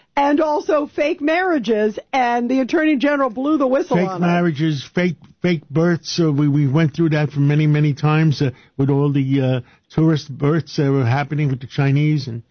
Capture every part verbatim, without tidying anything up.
and also fake marriages, and the Attorney General blew the whistle fake on marriages, it. fake fake births. Uh, we we went through that for many many times uh, with all the uh, tourist births that were happening with the Chinese. And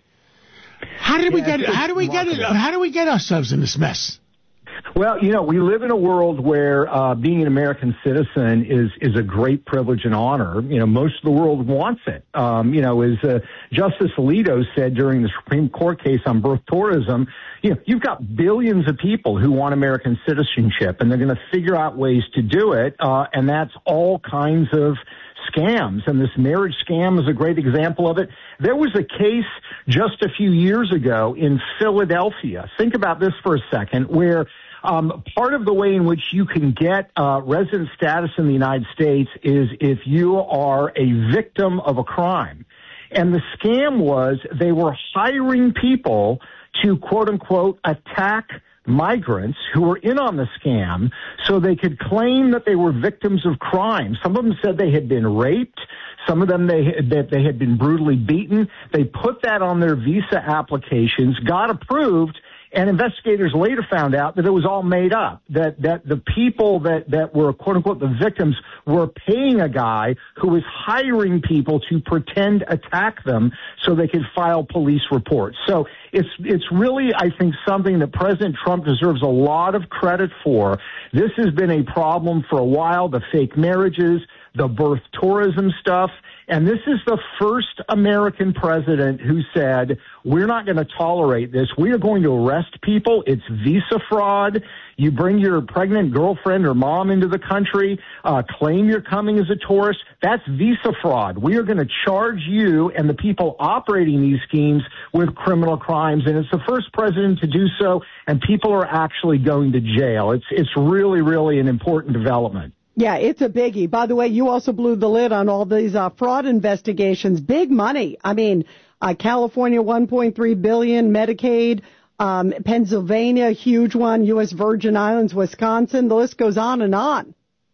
how did yeah, we get? How do we get it? How do we get ourselves in this mess? Well, you know, we live in a world where uh, being an American citizen is is a great privilege and honor. You know, most of the world wants it. Um, you know, as uh, Justice Alito said during the Supreme Court case on birth tourism, you know, you've got billions of people who want American citizenship, and they're going to figure out ways to do it, uh, and that's all kinds of scams, and this marriage scam is a great example of it. There was a case just a few years ago in Philadelphia. Think about this for a second, where um, part of the way in which you can get uh, resident status in the United States is if you are a victim of a crime. And the scam was they were hiring people to, quote unquote, attack migrants who were in on the scam so they could claim that they were victims of crime. Some of them said they had been raped. Some of them they that they had been brutally beaten. They put that on their visa applications, got approved, and investigators later found out that it was all made up, that that the people that, that were, quote-unquote, the victims were paying a guy who was hiring people to pretend attack them so they could file police reports. So it's it's really, I think, something that President Trump deserves a lot of credit for. This has been a problem for a while, the fake marriages, the birth tourism stuff. And this is the first American president who said, we're not going to tolerate this. We are going to arrest people. It's visa fraud. You bring your pregnant girlfriend or mom into the country, uh, claim you're coming as a tourist. That's visa fraud. We are going to charge you and the people operating these schemes with criminal crimes. And it's the first president to do so, and people are actually going to jail. It's, it's really, really an important development. Yeah, it's a biggie. By the way, you also blew the lid on all these uh, fraud investigations. Big money. I mean, uh, California, one point three billion dollars, Medicaid, um, Pennsylvania, huge one, U S Virgin Islands, Wisconsin. The list goes on and on.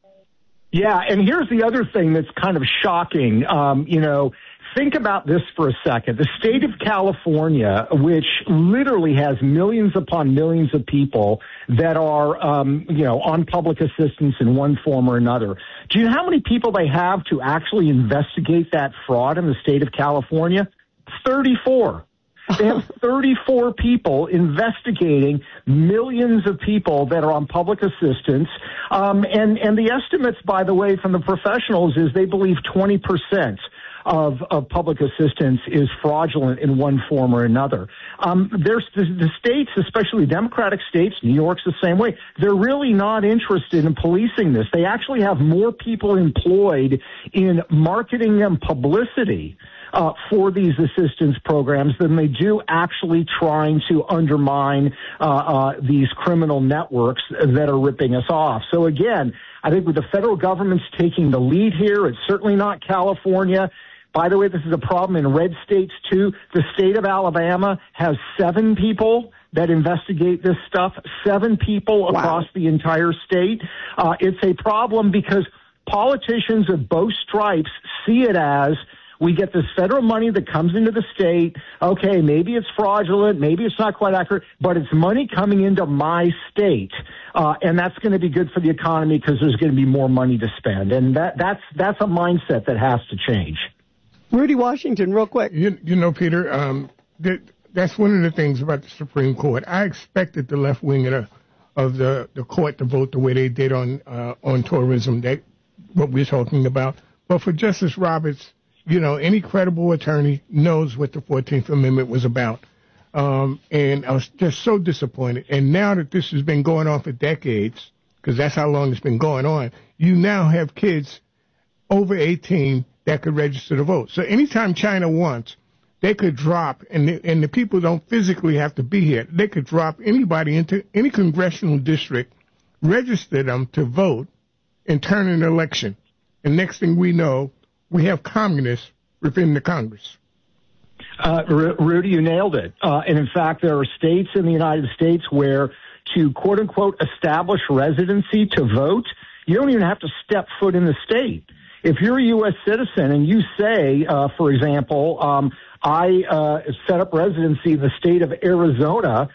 Yeah, and here's the other thing that's kind of shocking. Um, you know, think about this for a second. The state of California, which literally has millions upon millions of people that are, um, you know, on public assistance in one form or another. Do you know how many people they have to actually investigate that fraud in the state of California? thirty-four. They have thirty-four people investigating millions of people that are on public assistance. Um, and, and the estimates, by the way, from the professionals is they believe twenty percent of, of public assistance is fraudulent in one form or another. Um, there's the, the states, especially Democratic states, New York's the same way, they're really not interested in policing this. They actually have more people employed in marketing and publicity Uh, for these assistance programs than they do actually trying to undermine uh, uh, these criminal networks that are ripping us off. So again, I think with the federal government's taking the lead here, it's certainly not California. By the way, this is a problem in red states too. The state of Alabama has seven people that investigate this stuff, seven people across wow. the entire state. Uh, it's a problem because politicians of both stripes see it as, we get this federal money that comes into the state. Okay, maybe it's fraudulent, maybe it's not quite accurate, but it's money coming into my state, uh, and that's going to be good for the economy because there's going to be more money to spend, and that that's that's a mindset that has to change. Rudy Washington, real quick. You, you know, Peter, um, that, that's one of the things about the Supreme Court. I expected the left wing of the of the, the court to vote the way they did on uh, on tourism, that what we're talking about, but for Justice Roberts, you know, any credible attorney knows what the fourteenth Amendment was about. Um, and I was just so disappointed. And now that this has been going on for decades, because that's how long it's been going on, you now have kids over eighteen that could register to vote. So anytime China wants, they could drop, and the, and the people don't physically have to be here, they could drop anybody into any congressional district, register them to vote, and turn an election. And next thing we know, we have communists within the Congress. Uh, R- Rudy, you nailed it. Uh, and in fact, there are states in the United States where to, quote unquote, establish residency to vote, you don't even have to step foot in the state. If you're a U S citizen and you say, uh, for example, um, I uh, set up residency in the state of Arizona,